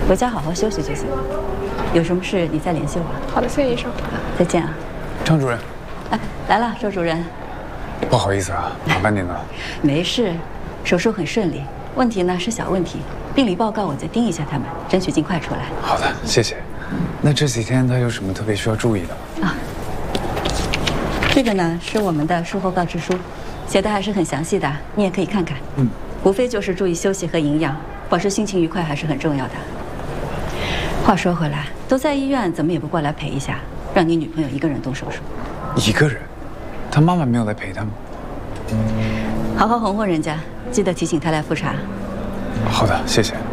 回家好好休息就行了。有什么事你再联系我。 好的，谢谢医生。 再见啊。 张主任， 哎，来了，周主任。 不好意思啊，麻烦您了。 没事，手术很顺利，问题呢是小问题，病理报告我再盯一下他们，争取尽快出来。 好的，谢谢。那这几天他有什么特别需要注意的吗？ 啊，这个呢是我们的术后告知书，写的还是很详细的，你也可以看看。无非就是注意休息和营养，保持心情愉快还是很重要的。话说回来，都在医院，怎么也不过来陪一下，让你女朋友一个人动手术。 一个人？他妈妈没有来陪他吗？ 好好哄哄人家，记得提醒她来复查。 好的，谢谢。